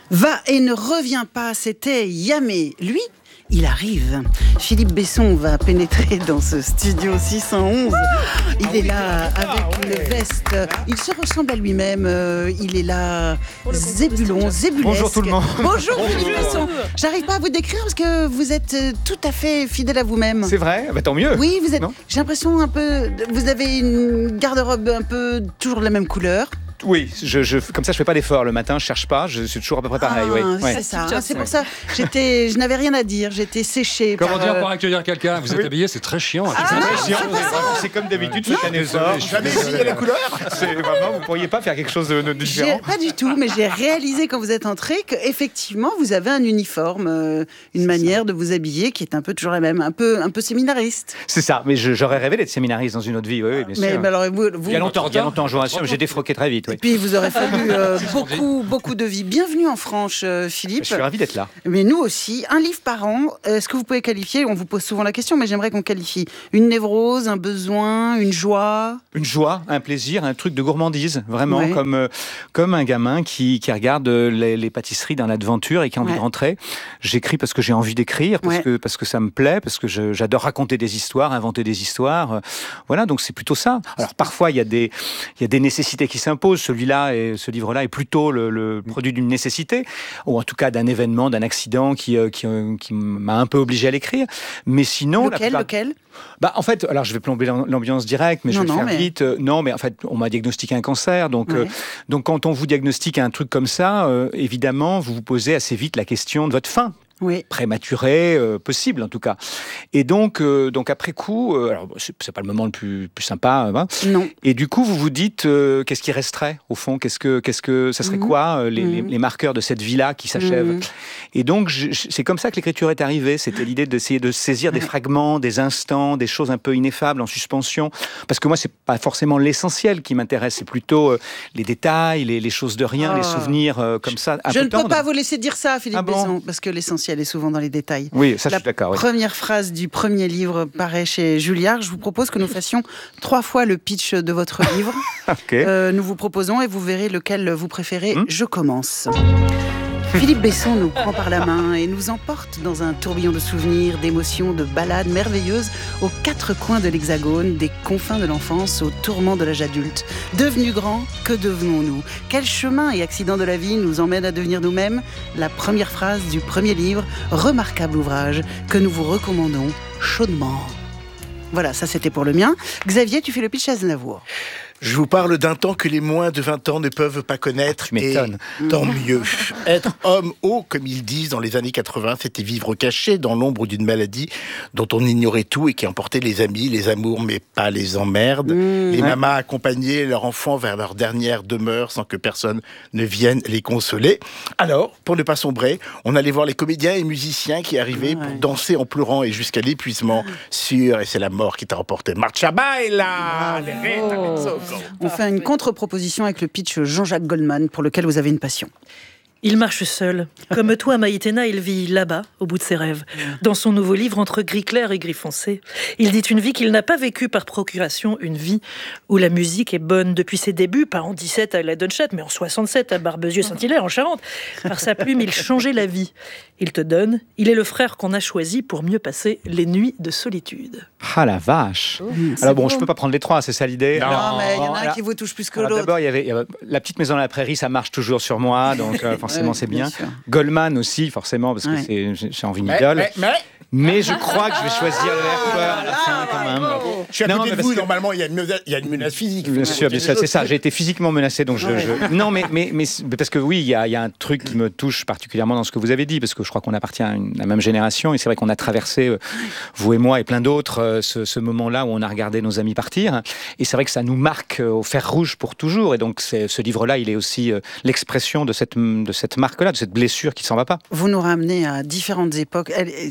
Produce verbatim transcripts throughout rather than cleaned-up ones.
Va et ne revient pas, c'était Yamé. Lui, il arrive. Philippe Besson va pénétrer dans ce studio six cent onze. Il est là avec une veste. Il se ressemble à lui-même. Il est là, zébulon, zébulesque. Bonjour tout le monde. Bonjour Philippe Besson. J'arrive pas à vous décrire parce que vous êtes tout à fait fidèle à vous-même. C'est vrai, bah, tant mieux. Oui, vous êtes. J'ai l'impression un peu. Vous avez une garde-robe un peu toujours de la même couleur. Oui, je, je, comme ça je fais pas d'effort le matin, je cherche pas, je suis toujours à peu près pareil. Ah, oui. C'est ouais. ça, ah, c'est pour ça. J'étais, je n'avais rien à dire, j'étais séchée. Comment par, dire euh... pour accueillir quelqu'un? Vous êtes oui. habillé, c'est très chiant. Ah, c'est non, très chiant. c'est, c'est comme d'habitude, faites un effort. Jamais essayé la couleur. C'est vraiment, vous pourriez pas faire quelque chose de, de différent. Pas du tout, mais j'ai réalisé quand vous êtes entré qu'effectivement vous avez un uniforme, euh, une c'est manière ça. de vous habiller qui est un peu toujours la même, un peu, un peu séminariste. C'est ça, mais je, j'aurais rêvé d'être séminariste dans une autre vie, oui, oui bien mais, sûr. Mais alors, vous, vous... Il y a longtemps, il y a longtemps, je vous rassure, j'ai défroqué très vite. Oui. Et puis vous aurez fallu euh, beaucoup, beaucoup de vie. Bienvenue en France, euh, Philippe. Je suis ravi d'être là. Mais nous aussi, un livre par an. Est-ce que vous pouvez qualifier, on vous pose souvent la question, mais j'aimerais qu'on qualifie une névrose, un besoin, une joie. Une joie, un plaisir, un truc de gourmandise, vraiment, ouais. comme, euh, comme un gamin qui, qui regarde les, les pâtisseries dans l'aventure et qui a envie ouais. de rentrer. J'écris parce que j'ai envie d'écrire, parce, ouais. que, parce que ça me plaît, parce que je, j'adore raconter des histoires, inventer des histoires. Voilà, donc c'est plutôt ça. Alors parfois, il y a des, il y a des nécessités qui s'imposent. Celui-là, et ce livre-là est plutôt le, le produit d'une nécessité, ou en tout cas d'un événement, d'un accident qui, euh, qui, euh, qui m'a un peu obligé à l'écrire. Mais sinon... Lequel, plupart... lequel Bah, en fait, alors je vais plomber l'ambiance directe, mais non, je vais non, le faire mais... vite. Euh, non, mais en fait, on m'a diagnostiqué un cancer. Donc, ouais. euh, donc quand on vous diagnostique un truc comme ça, euh, évidemment, vous vous posez assez vite la question de votre fin. Oui. Prématuré, euh, possible en tout cas. Et donc, euh, donc après coup, euh, alors c'est, c'est pas le moment le plus, plus sympa. Hein, non. Et du coup, vous vous dites, euh, qu'est-ce qui resterait au fond? Qu'est-ce que, qu'est-ce que, ça serait mmh. quoi euh, les, mmh. les, les marqueurs de cette vie-là qui s'achève? mmh. Et donc, je, c'est comme ça que l'écriture est arrivée. C'était l'idée d'essayer de saisir ouais. des fragments, des instants, des choses un peu ineffables en suspension. Parce que moi, c'est pas forcément l'essentiel qui m'intéresse. C'est plutôt euh, les détails, les, les choses de rien, oh. les souvenirs euh, comme ça. Un je peu ne tendre. peux pas vous laisser dire ça, Philippe ah bon Besson, parce que l'essentiel elle est souvent dans les détails. Oui, ça la je suis d'accord. La oui. première phrase du premier livre paraît chez Julliard. Je vous propose que nous fassions trois fois le pitch de votre livre. okay. euh, nous vous proposons et vous verrez lequel vous préférez. Hum? Je commence. Philippe Besson nous prend par la main et nous emporte dans un tourbillon de souvenirs, d'émotions, de balades merveilleuses aux quatre coins de l'hexagone, des confins de l'enfance aux tourments de l'âge adulte. Devenus grands, que devenons-nous? Quel chemin et accident de la vie nous emmènent à devenir nous-mêmes? La première phrase du premier livre, remarquable ouvrage que nous vous recommandons chaudement. Voilà, ça c'était pour le mien. Xavier, tu fais le pitch à Aznavour. Je vous parle d'un temps que les moins de vingt ans ne peuvent pas connaître, et tant mieux. Être homme haut, comme ils disent dans les années quatre-vingts, c'était vivre caché dans l'ombre d'une maladie dont on ignorait tout et qui emportait les amis, les amours, mais pas les emmerdes. Mmh, les ouais. mamas accompagnaient leurs enfants vers leur dernière demeure sans que personne ne vienne les consoler. Alors, pour ne pas sombrer, on allait voir les comédiens et musiciens qui arrivaient ouais. pour danser en pleurant et jusqu'à l'épuisement sûr, et c'est la mort qui t'a emporté. Marcha baila, les oh. On fait une contre-proposition avec le pitch Jean-Jacques Goldman, pour lequel vous avez une passion. Il marche seul. Comme toi, Maïtena, il vit là-bas, au bout de ses rêves. Dans son nouveau livre, Entre gris clair et gris foncé, il dit une vie qu'il n'a pas vécue par procuration, une vie où la musique est bonne depuis ses débuts, pas en dix-sept à la Dunchette, mais en soixante-sept à Barbezieux-Saint-Hilaire, en Charente. Par sa plume, il changeait la vie. Il te donne, il est le frère qu'on a choisi pour mieux passer les nuits de solitude. Ah la vache oh, Alors bon, beau. Je peux pas prendre les trois, c'est ça l'idée? Non, non mais il y en a un là, qui vous touche plus que l'autre. D'abord, il y avait, il y avait La petite maison à la prairie, ça marche toujours sur moi, donc euh, forcément c'est bien. bien Goldman aussi, forcément, parce que ouais. c'est, j'ai, j'ai envie d'idole. Mais, mais, mais... mais je crois que je vais choisir le Airport à la fin quand même. Je suis à côté de vous, que... normalement il y, a une menace, il y a une menace physique. Bien sûr, bien sûr, c'est ça, j'ai été physiquement menacé, donc je... Ouais. je... Non, mais, mais, mais parce que oui, il y a, il y a un truc qui me touche particulièrement dans ce que vous avez dit, parce que je crois qu'on appartient à, une, à la même génération, et c'est vrai qu'on a traversé, euh, vous et moi et plein d'autres, euh, ce, ce moment-là où on a regardé nos amis partir, et c'est vrai que ça nous marque euh, au fer rouge pour toujours, et donc c'est, ce livre-là, il est aussi euh, l'expression de cette, de cette marque-là, de cette blessure qui ne s'en va pas. Vous nous ramenez à différentes époques, c'est vraiment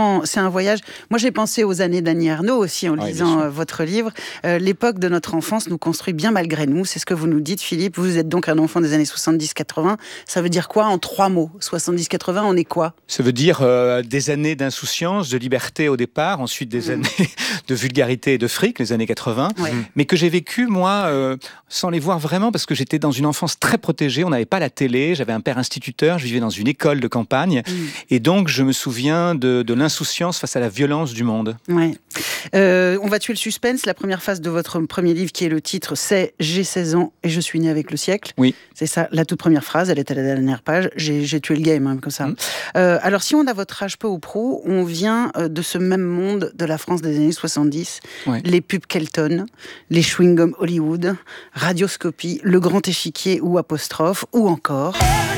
vraiment, c'est un voyage. Moi, j'ai pensé aux années d'Annie Ernaux aussi en Ouais, lisant euh, votre livre. Euh, l'époque de notre enfance nous construit bien malgré nous. C'est ce que vous nous dites, Philippe. Vous êtes donc un enfant des années soixante-dix quatre-vingts. Ça veut dire quoi en trois mots? soixante-dix quatre-vingts, on est quoi? Ça veut dire euh, des années d'insouciance, de liberté au départ, ensuite des mmh. années de vulgarité et de fric, les années quatre-vingts, ouais. mais que j'ai vécu, moi, euh, sans les voir vraiment, parce que j'étais dans une enfance très protégée, on n'avait pas la télé, j'avais un père instituteur, je vivais dans une école de campagne, mmh. et donc je me souviens de, de l'insouciance face à la violence du monde. Ouais. Euh, on va tuer le suspense. La première phase de votre premier livre, qui est le titre, c'est « J'ai seize ans et je suis né avec le siècle ». Oui. C'est ça, la toute première phrase, elle est à la dernière page. J'ai, j'ai tué le game, hein, comme ça. Mmh. Euh, alors, si on a votre âge peu ou prou, on vient de ce même monde de la France des années soixante-dix. Ouais. Les pubs Kelton, les chewing-gums Hollywood, Radioscopie, Le Grand Échiquier ou Apostrophe, ou encore...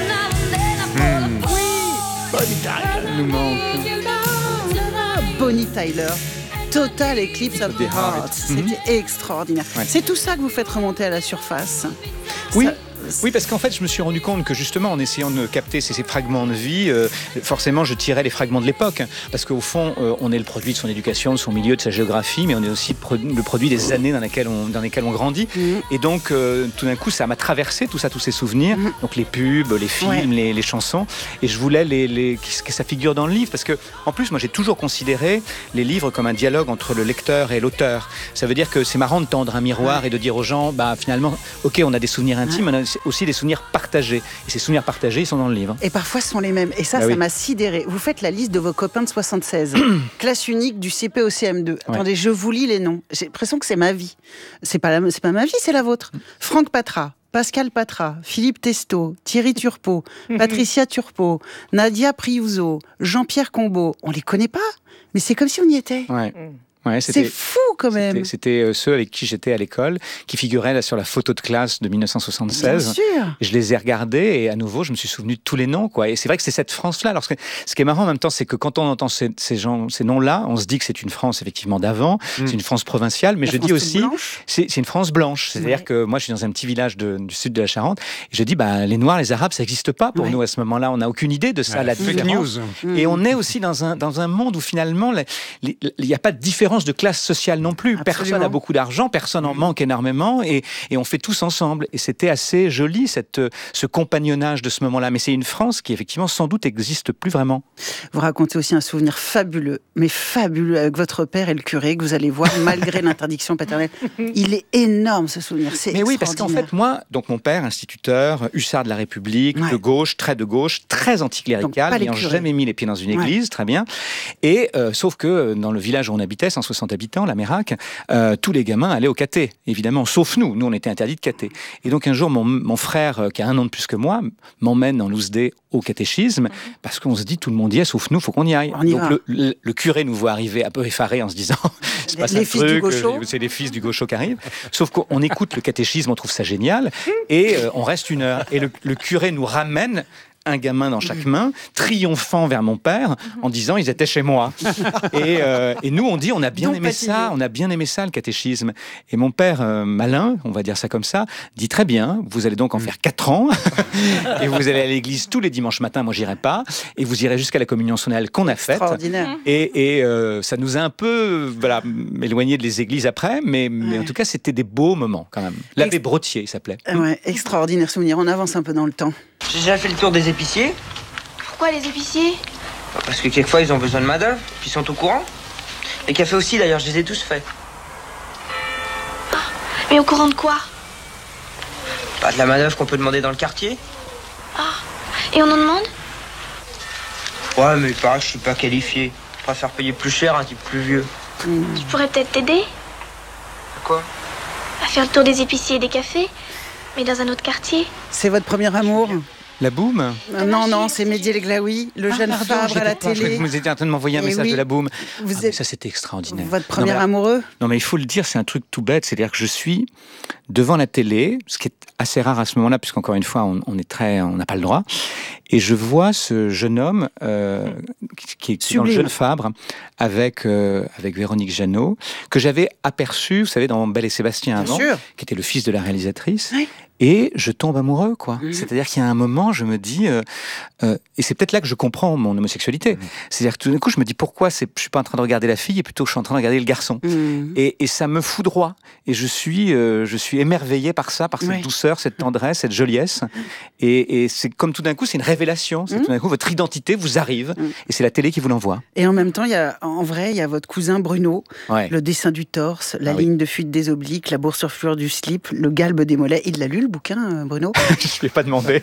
Mmh. Oui, Bonnie Tyler nous manque. Bonnie Tyler. Total Eclipse of the Heart. C'était mmh. extraordinaire. Ouais. C'est tout ça que vous faites remonter à la surface. Oui. Ça... Oui, parce qu'en fait, je me suis rendu compte que justement, en essayant de capter ces, ces fragments de vie, euh, forcément, je tirais les fragments de l'époque. Parce qu'au fond, euh, on est le produit de son éducation, de son milieu, de sa géographie, mais on est aussi le produit des années dans lesquelles on, dans lesquelles on grandit. Mmh. Et donc, euh, tout d'un coup, ça m'a traversé, tout ça, tous ces souvenirs. Mmh. Donc, les pubs, les films, ouais. les, les chansons. Et je voulais les, les, que ça figure dans le livre. Parce que, en plus, moi, j'ai toujours considéré les livres comme un dialogue entre le lecteur et l'auteur. Ça veut dire que c'est marrant de tendre un miroir ouais. et de dire aux gens, bah, finalement, OK, on a des souvenirs intimes, ouais. on a aussi des souvenirs partagés. Et ces souvenirs partagés, ils sont dans le livre. Et parfois, ce sont les mêmes. Et ça, bah ça oui. m'a sidéré. Vous faites la liste de vos copains de soixante-seize. Classe unique du C P au C M deux. Ouais. Attendez, je vous lis les noms. J'ai l'impression que c'est ma vie. C'est pas, la... c'est pas ma vie, c'est la vôtre. Franck Patra, Pascal Patra, Philippe Testo, Thierry Turpot, Patricia Turpot, Nadia Priuso, Jean-Pierre Combeau. On les connaît pas, mais c'est comme si on y était. Ouais. Ouais, c'est fou quand même. C'était, c'était euh, ceux avec qui j'étais à l'école, qui figuraient là sur la photo de classe de dix-neuf cent soixante-seize. Bien sûr. Et je les ai regardés et à nouveau, je me suis souvenu de tous les noms, quoi. Et c'est vrai que c'est cette France-là. Alors, ce qui est marrant en même temps, c'est que quand on entend ces, ces gens, ces noms-là, on se dit que c'est une France effectivement d'avant, mmh. c'est une France provinciale, mais la je France dis aussi, c'est, c'est une France blanche. C'est-à-dire ouais. que moi, je suis dans un petit village de, du sud de la Charente, et je dis, bah, les Noirs, les Arabes, ça n'existe pas pour ouais. nous à ce moment-là. On n'a aucune idée de ça, ouais, la différence. News. Et on est aussi dans un dans un monde où finalement, il n'y a pas de différence de classe sociale non plus. Absolument. Personne n'a beaucoup d'argent, personne en manque énormément et, et on fait tous ensemble. Et c'était assez joli, cette, ce compagnonnage de ce moment-là. Mais c'est une France qui, effectivement, sans doute n'existe plus vraiment. Vous racontez aussi un souvenir fabuleux, mais fabuleux, avec votre père et le curé, que vous allez voir, malgré l'interdiction paternelle. Il est énorme, ce souvenir. C'est mais oui, parce qu'en fait, moi, donc mon père, instituteur, hussard de la République, ouais. de gauche, très de gauche, très anticlérical, n'ayant jamais mis les pieds dans une église, ouais. très bien. Et euh, sauf que dans le village où on habitait, cent soixante habitants, la Mérac, euh, tous les gamins allaient au caté, évidemment, sauf nous. Nous, on était interdits de caté. Et donc, un jour, mon, mon frère, euh, qui a un an de plus que moi, m'emmène en Lousdé au catéchisme, mmh. parce qu'on se dit, tout le monde y est, sauf nous, il faut qu'on y aille. On y donc, va. Le, le, le curé nous voit arriver un peu effaré en se disant, c'est pas ça le truc, euh, c'est les fils du gaucho qui arrivent. Sauf qu'on écoute le catéchisme, on trouve ça génial, et euh, on reste une heure. Et le, le curé nous ramène un gamin dans chaque main, triomphant vers mon père, en disant ils étaient chez moi. Et, euh, et nous, on dit on a bien Donc, aimé fatigué. ça, on a bien aimé ça, le catéchisme. Et mon père, euh, malin, on va dire ça comme ça, dit très bien, vous allez donc en faire quatre ans, et vous allez à l'église tous les dimanches matins, moi j'irai pas, et vous irez jusqu'à la communion solennelle qu'on a faite. Et, et euh, ça nous a un peu voilà, éloigné de les églises après, mais, mais ouais. en tout cas, c'était des beaux moments quand même. L'abbé Ex- Brottier, il s'appelait. Ouais, extraordinaire souvenir. On avance un peu dans le temps. J'ai déjà fait le tour des épiciers. Pourquoi les épiciers ? Parce que quelquefois ils ont besoin de main d'œuvre, puis ils sont au courant. Les cafés aussi d'ailleurs, je les ai tous faits. Oh, mais au courant de quoi ? Pas de la main d'œuvre qu'on peut demander dans le quartier. Ah, oh, et on en demande ? Ouais, mais pareil, je suis pas qualifié. Je préfère payer plus cher un type plus vieux. Mmh. Je pourrais peut-être t'aider ? À quoi ? À faire le tour des épiciers et des cafés, mais dans un autre quartier. C'est votre premier amour ? La Boum euh, Non, non, c'est Mehdi El Glaoui, le ah, jeune pardon, Fabre à la pas, télé. Vous étiez en train de m'envoyer un et message oui, de La Boum. Vous ah, êtes... Ça, c'était extraordinaire. Votre premier non, mais, amoureux ? Non, mais il faut le dire, c'est un truc tout bête. C'est-à-dire que je suis devant la télé, ce qui est assez rare à ce moment-là, puisqu'encore une fois, on, on est très, on n'a pas le droit. Et je vois ce jeune homme euh, qui, qui est dans le jeune Fabre avec, euh, avec Véronique Jeannot, que j'avais aperçu, vous savez, dans Belle et Sébastien Bien avant, sûr. qui était le fils de la réalisatrice. Oui. et je tombe amoureux, quoi. Mmh. C'est-à-dire qu'il y a un moment, je me dis, euh, euh, et c'est peut-être là que je comprends mon homosexualité. Mmh. C'est-à-dire que tout d'un coup, je me dis pourquoi c'est, je suis pas en train de regarder la fille, et plutôt je suis en train de regarder le garçon. Mmh. Et, et ça me foudroie, et je suis, euh, je suis émerveillé par ça, par cette oui. douceur, cette tendresse, cette joliesse. Et, et c'est comme tout d'un coup, c'est une révélation. C'est mmh. tout d'un coup, votre identité vous arrive, mmh. et c'est la télé qui vous l'envoie. Et en même temps, il y a, en vrai, il y a votre cousin Bruno, ouais. le dessin du torse, la ah, ligne oui. de fuite des obliques, la boursouflure du slip, le galbe des mollets. Il l'a lu, le bouquin, Bruno? Je ne lui ai pas demandé.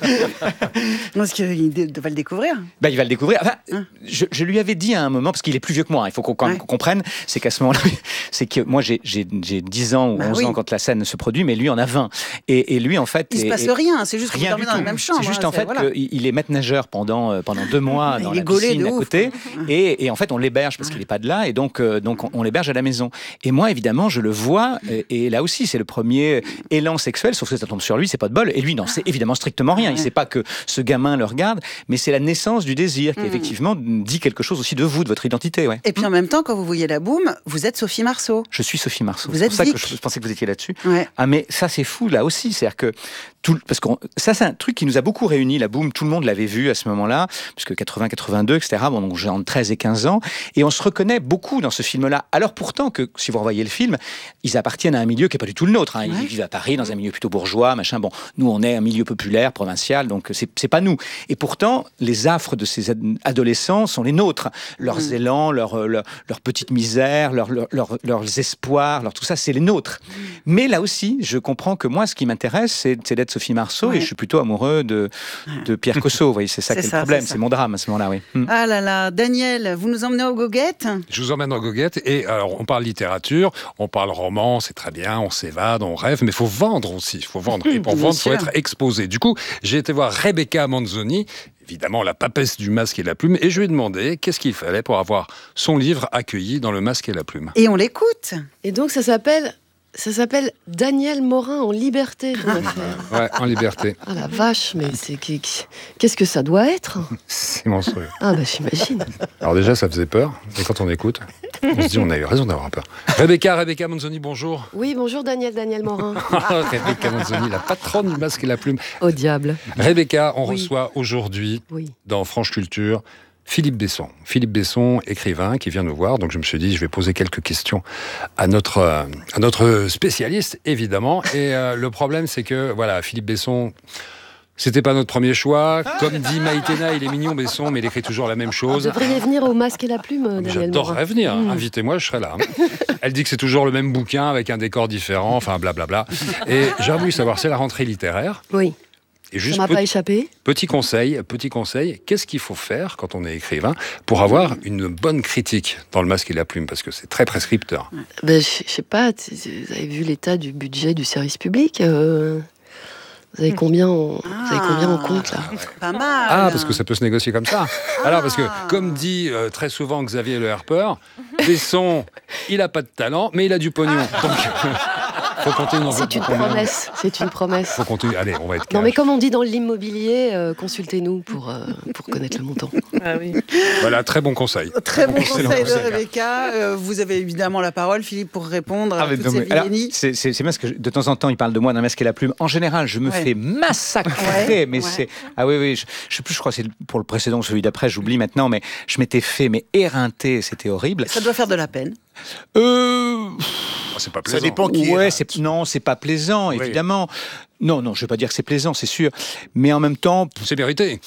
Parce qu'il va le découvrir. Ben, il va le découvrir. Enfin, hein? je, je lui avais dit à un moment, parce qu'il est plus vieux que moi, hein, il faut qu'on, ouais. qu'on comprenne, c'est qu'à ce moment-là, c'est que moi j'ai, j'ai, j'ai dix ans ou bah, onze oui. ans quand la scène se produit, mais lui en a vingt. Et, et lui, en fait... Il ne se passe et, rien, c'est juste qu'il dormait dans la même chambre. C'est juste hein, en fait voilà. qu'il est maître nageur pendant, pendant deux mois dans la piscine à côté, et, et en fait on l'héberge parce qu'il n'est pas de là, et donc, euh, donc on, on l'héberge à la maison. Et moi, évidemment, je le vois, et, et là aussi, c'est le premier élan sexuel, sauf que ça tombe sur lui, c'est pas de bol. Et lui, non, c'est évidemment strictement rien. Il sait pas que ce gamin le regarde, mais c'est la naissance du désir qui, mmh. effectivement, dit quelque chose aussi de vous, de votre identité. Ouais. Et puis en même temps, quand vous voyez la boum, vous êtes Sophie Marceau. Je suis Sophie Marceau. Vous c'est êtes pour ça Vic. que je pensais que vous étiez là-dessus. Ouais. Ah, mais ça, c'est fou, là aussi. C'est-à-dire que tout, parce que ça, c'est un truc qui nous a beaucoup réunis, la boum. Tout le monde l'avait vu à ce moment-là, puisque quatre-vingts, quatre-vingt-deux, et cetera. Bon, donc j'ai entre treize et quinze ans. Et on se reconnaît beaucoup dans ce film-là. Alors pourtant que, si vous revoyez le film, ils appartiennent à un milieu qui n'est pas du tout le nôtre. Hein. Ils ouais. vivent à Paris, dans un milieu plutôt bourgeois, machin. Bon, nous, on est un milieu populaire, provincial, donc c'est, c'est pas nous. Et pourtant, les affres de ces adolescents sont les nôtres. Leurs mmh. élans, leurs leur, leur petites misères, leur, leur, leur, leurs espoirs, leur, tout ça, c'est les nôtres. Mmh. Mais là aussi, je comprends que moi, ce qui m'intéresse, c'est, c'est d'être Sophie Marceau, ouais. et je suis plutôt amoureux de, de Pierre Cosso. Vous voyez, c'est ça c'est qui est ça, le problème, c'est, c'est mon drame à ce moment-là, oui. Mmh. Ah là là, Daniel, vous nous emmenez aux goguettes? Je vous emmène aux goguettes, et alors, on parle littérature, on parle roman, c'est très bien, on s'évade, on rêve, mais il faut vendre aussi, il faut vendre. Et pour vendre, il faut être exposé. Du coup, j'ai été voir Rebecca Manzoni, évidemment la papesse du Masque et la Plume, et je lui ai demandé qu'est-ce qu'il fallait pour avoir son livre accueilli dans le Masque et la Plume. Et on l'écoute. Et donc ça s'appelle... Ça s'appelle Daniel Morin en liberté, ton affaire. Ouais, en liberté. Ah la vache, mais c'est qu'est-ce que ça doit être? C'est monstrueux. Ah bah j'imagine. Alors déjà, ça faisait peur, et quand on écoute, on se dit on a eu raison d'avoir peur. Rebecca, Rebecca Manzoni, bonjour. Oui, bonjour Daniel, Daniel Morin. Rebecca Manzoni, la patronne du Masque et la Plume. Au diable. Rebecca, on oui. reçoit aujourd'hui, oui. dans Franche Culture, Philippe Besson. Philippe Besson, écrivain, qui vient nous voir. Donc je me suis dit, je vais poser quelques questions à notre, euh, à notre spécialiste, évidemment. Et euh, le problème, c'est que, voilà, Philippe Besson... C'était pas notre premier choix. Comme dit Maïtena, il est mignon, Besson, mais il écrit toujours la même chose. Vous devriez venir au Masque et la Plume, Daniel Morin. J'adorerais venir. Mmh. Invitez-moi, je serai là. Elle dit que c'est toujours le même bouquin avec un décor différent, enfin blablabla. Et j'aurais voulu savoir, c'est la rentrée littéraire. Oui. Et juste ça m'a pe- pas échappé. Petit conseil, petit conseil, qu'est-ce qu'il faut faire quand on est écrivain pour avoir une bonne critique dans le Masque et la Plume, parce que c'est très prescripteur. Ben, je sais pas, vous avez vu l'état du budget du service public euh... Vous avez combien on, ah, vous avez combien on compte là? Pas mal. Ah, parce que ça peut se négocier comme ça. Ah. Alors, parce que, comme dit euh, très souvent Xavier Le Harper, Besson, il a pas de talent, mais il a du pognon. Ah. Donc, faut compter une C'est une promesse. C'est une promesse. Faut compter. Allez, on va être cash. Non, mais comme on dit dans l'immobilier, euh, consultez-nous pour, euh, pour connaître le montant. Ah oui. Voilà, très bon conseil. Très bon conseil de Rebecca. Euh, vous avez évidemment la parole, Philippe, pour répondre à ah, toutes ces vilainies. C'est, c'est, c'est parce que de temps en temps, il parle de moi dans Masque et la Plume. En général, je me ouais. fais massacrer, ouais, mais ouais. c'est... Ah oui, oui, je, je sais plus, je crois que c'est pour le précédent ou celui d'après, j'oublie maintenant, mais je m'étais fait mais éreinter, c'était horrible. Ça doit faire de la peine. Euh... Oh, c'est pas plaisant. Ça dépend qui ouais, est. C'est... Non, c'est pas plaisant, oui. évidemment. Non, non, je vais pas dire que c'est plaisant, c'est sûr. Mais en même temps... C'est mérité.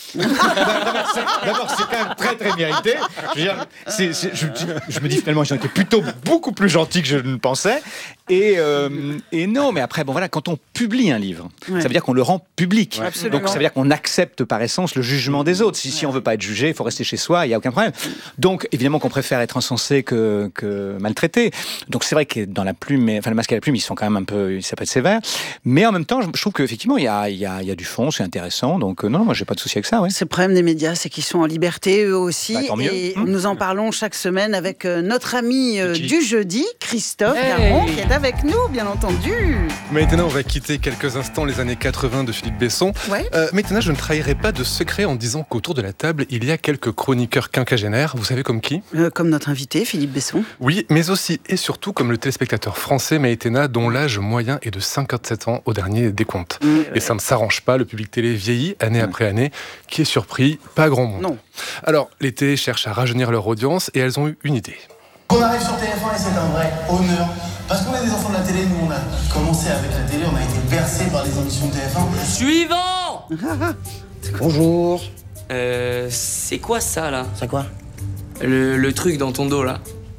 D'abord, c'est quand même très, très mérité. Je, veux dire, c'est, c'est, je, je me dis finalement, j'en étais plutôt beaucoup plus gentil que je ne pensais. Et, euh, et non, mais après, bon voilà, quand on publie un livre, ouais. ça veut dire qu'on le rend public. Ouais, donc ça veut dire qu'on accepte par essence le jugement des autres. Si, ouais. si on veut pas être jugé, il faut rester chez soi, il n'y a aucun problème. Donc évidemment qu'on préfère être encensé que, que maltraité. Donc c'est vrai que dans la plume, enfin le Masque et la Plume, ils sont quand même un peu, ça peut être sévère. Mais en même temps, je, je trouve qu'effectivement, il y a, il y, a, il y a du fond, c'est intéressant. Donc non, moi j'ai pas de souci avec ça. Ouais. C'est le problème des médias, c'est qu'ils sont en liberté eux aussi. Bah, tant mieux. Et mmh. nous en parlons chaque semaine avec notre ami euh, du jeudi, Christophe hey. Caron, qui est avec nous, bien entendu. Maintenant, on va quitter quelques instants les années quatre-vingts de Philippe Besson. Ouais. Euh, maintenant, je ne trahirai pas de secret en disant qu'autour de la table, il y a quelques chroniqueurs quinquagénaires. Vous savez comme qui ? euh, Comme notre invité, Philippe Besson. Oui, mais aussi et surtout comme le téléspectateur français Maïtena, dont l'âge moyen est de cinquante-sept ans au dernier découvert. compte. Mmh, et ouais. ça ne s'arrange pas, le public télé vieillit année mmh. après année. Qui est surpris? Pas grand monde. Non. Alors, les télés cherchent à rajeunir leur audience et elles ont eu une idée. On arrive sur T F un et c'est un vrai honneur. Parce qu'on est des enfants de la télé, nous on a commencé avec la télé, on a été bercés par les émissions de T F un. Suivant. Bonjour. Euh, c'est quoi ça là? C'est quoi? le, le truc dans ton dos là.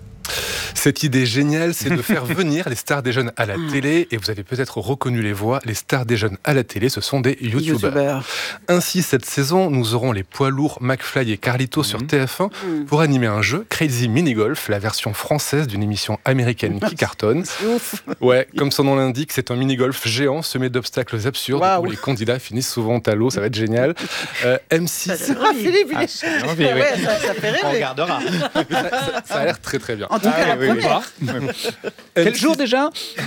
Cette idée géniale, c'est de faire venir les stars des jeunes à la télé. Et vous avez peut-être reconnu les voix. Les stars des jeunes à la télé, ce sont des youtubeurs. Ainsi, cette saison, nous aurons les poids lourds McFly et Carlito mmh. sur T F un mmh. pour animer un jeu, Crazy Mini Golf, la version française d'une émission américaine qui cartonne. Ouf. Ouais, comme son nom l'indique, c'est un mini-golf géant semé d'obstacles absurdes wow. où les candidats finissent souvent à l'eau. Ça va être génial. Euh, M six. Ah, Philippe, il est... ah, envie, oui. ouais, ça, ça fait rêver. On regardera. ça, ça, ça a l'air très très bien. En tout cas, ah, la oui, première. Oui. Quel jour déjà?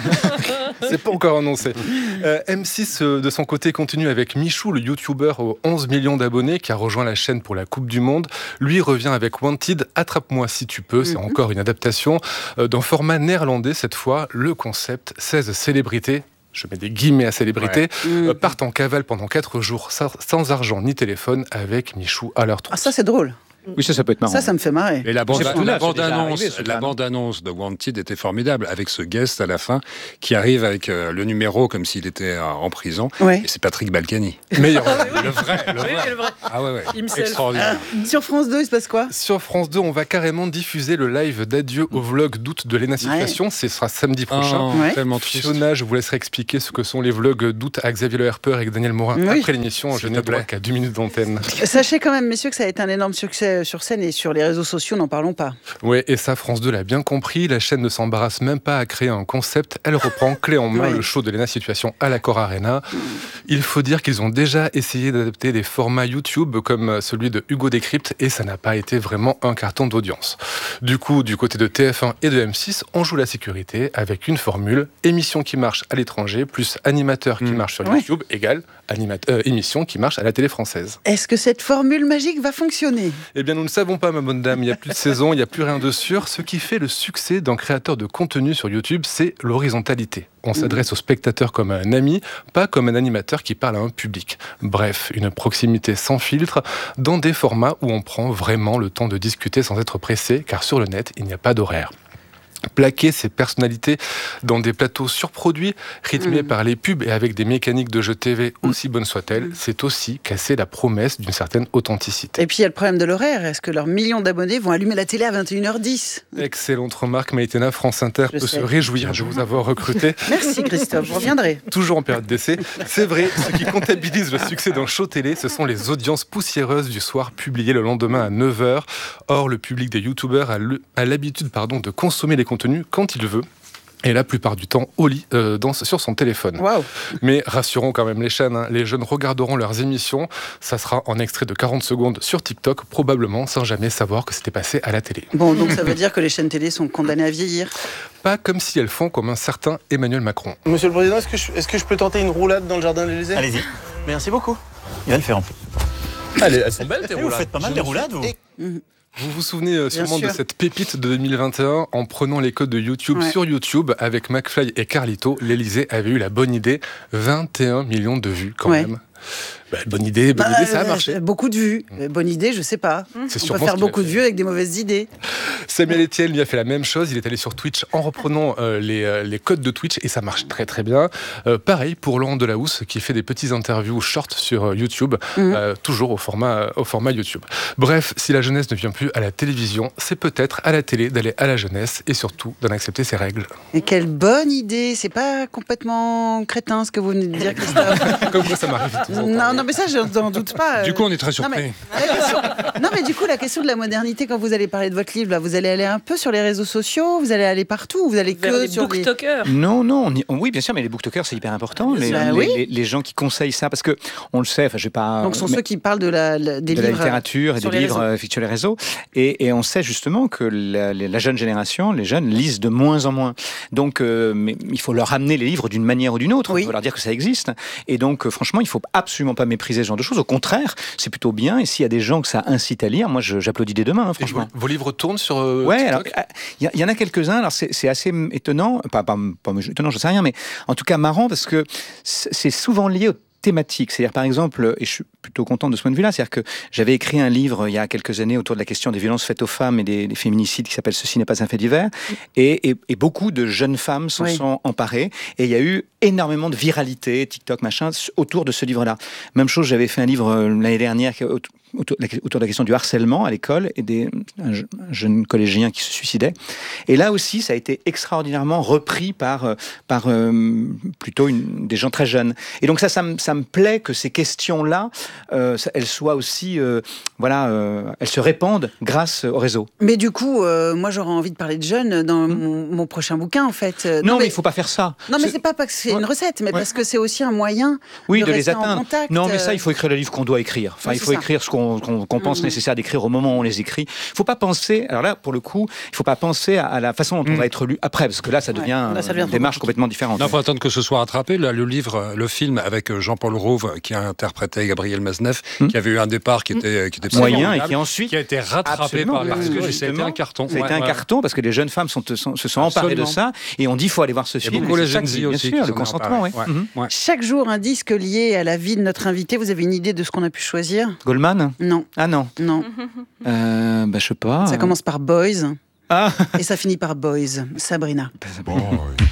C'est pas encore annoncé. Euh, M six, euh, de son côté, continue avec Michou, le youtubeur aux onze millions d'abonnés qui a rejoint la chaîne pour la Coupe du Monde. Lui revient avec Wanted, Attrape-moi si tu peux. C'est mm-hmm. encore une adaptation euh, d'un format néerlandais cette fois. Le concept, seize célébrités. Je mets des guillemets à célébrité, ouais. mmh. euh, partent en cavale pendant quatre jours sans, sans argent ni téléphone avec Michou à leur trousse. Ah ça c'est drôle. Oui, ça, ça peut être marrant. Ça, ça me fait marrer. Et la bande-annonce la bande la bande de Wanted était formidable, avec ce guest à la fin qui arrive avec euh, le numéro comme s'il était euh, en prison. Ouais. Et c'est Patrick Balkany. Meilleur. le vrai. Le vrai. Oui, le vrai. Ah ouais, ouais. Extraordinaire. Ah. Sur France deux, il se passe quoi? Sur France deux, on va carrément diffuser le live d'adieu au vlog d'août de Léna Situation. Ouais. Ce sera samedi prochain. Oh, ouais. Tellement triste. Fiona, je vous laisserai expliquer ce que sont les vlogs d'août à Xavier Le Harper et Daniel Morin oui. après l'émission. Je n'ai droit qu'à deux minutes d'antenne. Sachez quand même, messieurs, que ça a été un énorme succès sur scène et sur les réseaux sociaux, n'en parlons pas. Oui, et ça, France deux l'a bien compris. La chaîne ne s'embarrasse même pas à créer un concept. Elle reprend clé en main ouais. le show de Léna Situation à l'Accor Arena. Il faut dire qu'ils ont déjà essayé d'adapter des formats YouTube comme celui de Hugo Décrypte et ça n'a pas été vraiment un carton d'audience. Du coup, du côté de T F un et de M six, on joue la sécurité avec une formule émission qui marche à l'étranger plus animateur qui mmh. marche sur ouais. YouTube égale animateur, euh, émission qui marche à la télé française. Est-ce que cette formule magique va fonctionner? Eh bien, nous ne savons pas, ma bonne dame. Il n'y a plus de saison, il n'y a plus rien de sûr. Ce qui fait le succès d'un créateur de contenu sur YouTube, c'est l'horizontalité. On s'adresse au spectateur comme à un ami, pas comme un animateur qui parle à un public. Bref, une proximité sans filtre, dans des formats où on prend vraiment le temps de discuter sans être pressé, car sur le net, il n'y a pas d'horaire. Plaquer ces personnalités dans des plateaux surproduits, rythmés mmh. par les pubs et avec des mécaniques de jeux T V aussi bonnes soient-elles, mmh. c'est aussi casser la promesse d'une certaine authenticité. Et puis il y a le problème de l'horaire. Est-ce que leurs millions d'abonnés vont allumer la télé à vingt et une heures dix? Excellente remarque, Maïtena. France Inter je peut sais. se réjouir de vous avoir recruté. Merci Christophe, je reviendrai. Toujours en période d'essai. C'est vrai, ce qui comptabilise le succès d'un show télé, ce sont les audiences poussiéreuses du soir publiées le lendemain à neuf heures. Or, le public des youtubeurs a, le, a l'habitude pardon, de consommer les contenu quand il veut. Et la plupart du temps au lit, euh, dans, sur son téléphone. Wow. Mais rassurons quand même les chaînes, hein, les jeunes regarderont leurs émissions. Ça sera en extrait de quarante secondes sur TikTok, probablement sans jamais savoir que c'était passé à la télé. Bon, donc ça veut dire que les chaînes télé sont condamnées à vieillir? Pas comme si elles font comme un certain Emmanuel Macron. Monsieur le Président, est-ce que je, est-ce que je peux tenter une roulade dans le jardin de l'Élysée? Allez-y. Merci beaucoup. Il va le faire en plus. Allez, elles sont belles tes roulades. Vous faites pas mal des roulades, vous? Mmh. Vous vous souvenez euh, sûrement de cette pépite de deux mille vingt et un en prenant les codes de YouTube ouais. sur YouTube avec McFly et Carlito. L'Élysée avait eu la bonne idée, vingt et un millions de vues quand ouais. même. Bah, bonne idée, bonne bah, idée, ça a marché. Beaucoup de vues. Bonne idée, je sais pas. C'est On peut faire beaucoup de vues avec des mauvaises idées. Samuel Etienne lui a fait la même chose. Il est allé sur Twitch en reprenant euh, les, euh, les codes de Twitch et ça marche très très bien. Euh, pareil pour Laurent Delahousse qui fait des petits interviews short sur euh, YouTube, mmh. euh, toujours au format, euh, au format YouTube. Bref, si la jeunesse ne vient plus à la télévision, c'est peut-être à la télé d'aller à la jeunesse et surtout d'en accepter ses règles. Et quelle bonne idée. C'est pas complètement crétin ce que vous venez de dire, Christophe. Comme quoi ça m'arrive tout le temps. Non, non, mais ça, je n'en doute pas. Du coup, on est très surpris. Non mais, question... non, mais du coup, la question de la modernité, quand vous allez parler de votre livre, là, vous allez aller un peu sur les réseaux sociaux, vous allez aller partout, vous allez que vers les sur booktokers. Des... Non, non, on y... oui, bien sûr, mais les booktokers, c'est hyper important. Les, bah, les, oui. les, les gens qui conseillent ça, parce que on le sait, enfin, je vais pas. Donc, ce sont mais... ceux qui parlent de la, la des de livres, la littérature et des livres euh, sur les réseaux. Et, et on sait justement que la, la jeune génération, les jeunes lisent de moins en moins. Donc, euh, mais il faut leur amener les livres d'une manière ou d'une autre. Oui. Il faut leur dire que ça existe. Et donc, euh, franchement, il faut absolument pas mépriser ce genre de choses. Au contraire, c'est plutôt bien. Et s'il y a des gens que ça incite à lire, moi, je, j'applaudis dès demain, hein, franchement. Vos, vos livres tournent sur euh, ouais, TikTok. alors il y, y en a quelques-uns. Alors c'est, c'est assez étonnant, pas, pas, pas étonnant, je sais rien, mais en tout cas marrant parce que c'est souvent lié au thématique. C'est-à-dire, par exemple, et je suis plutôt content de ce point de vue-là, c'est-à-dire que j'avais écrit un livre il y a quelques années autour de la question des violences faites aux femmes et des, des féminicides qui s'appelle « Ceci n'est pas un fait divers ». Et, et, et beaucoup de jeunes femmes s'en oui. sont emparées. Et il y a eu énormément de viralité, TikTok, machin, autour de ce livre-là. Même chose, j'avais fait un livre l'année dernière autour, autour de la question du harcèlement à l'école et des un jeune collégien qui se suicidait. Et là aussi, ça a été extraordinairement repris par, par euh, plutôt une, des gens très jeunes. Et donc ça, ça me, ça me plaît que ces questions-là, euh, elles soient aussi, euh, voilà, euh, elles se répandent grâce au réseau. Mais du coup, euh, moi j'aurais envie de parler de jeunes dans mmh. mon, mon prochain bouquin, en fait. Non, non mais il ne faut pas faire ça. Non, mais c'est pas parce que c'est ouais. une recette, mais ouais. parce que c'est aussi un moyen oui, de, de rester les atteindre. En contact. Non, mais ça, il faut écrire le livre qu'on doit écrire. Enfin, ouais, il faut écrire ça. ce qu'on qu'on, qu'on pense mmh. nécessaire d'écrire au moment où on les écrit. Il ne faut pas penser, alors là, pour le coup, il ne faut pas penser à, à la façon dont mmh. on va être lu après, parce que là, ça devient, ouais, là, ça devient une démarche complètement différente. Non, il faut attendre que ce soit rattrapé. Là, le livre, le film avec Jean-Paul Rouve, qui a interprété Gabriel Maznev, mmh. qui avait eu un départ qui était, qui était moyen et qui ensuite qui a été rattrapé par parce que ça a été un carton. Ça a été un carton parce que les jeunes femmes sont, sont, se sont emparées Absolument. de ça et on dit il faut aller voir ce film. Et beaucoup les jeunes filles aussi. Bien sûr, le consentement, oui. Ouais. Mmh. Ouais. Chaque jour, un disque lié à la vie de notre invité. Vous avez une idée de ce qu'on a pu choisir ? Goldman ? Non. Ah non. Non. Euh, bah, je sais pas. Ça commence par Boys. Ah. Et ça finit par Boys. Sabrina. Boys.